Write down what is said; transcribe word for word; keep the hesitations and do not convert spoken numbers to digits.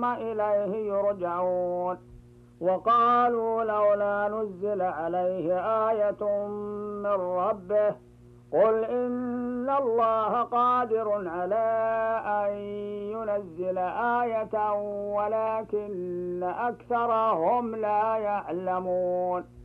ثم إليه يرجعون. وقالوا لولا نزل عليه آية من ربه قل إن الله قادر على أن ينزل آية ولكن أكثرهم لا يعلمون.